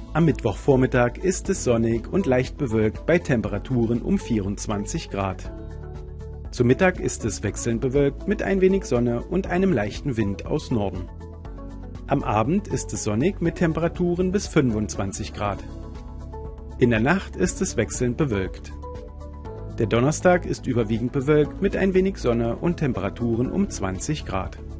Am Mittwochvormittag ist es sonnig und leicht bewölkt bei Temperaturen um 24 Grad. Zu Mittag ist es wechselnd bewölkt mit ein wenig Sonne und einem leichten Wind aus Norden. Am Abend ist es sonnig mit Temperaturen bis 25 Grad. In der Nacht ist es wechselnd bewölkt. Der Donnerstag ist überwiegend bewölkt mit ein wenig Sonne und Temperaturen um 20 Grad.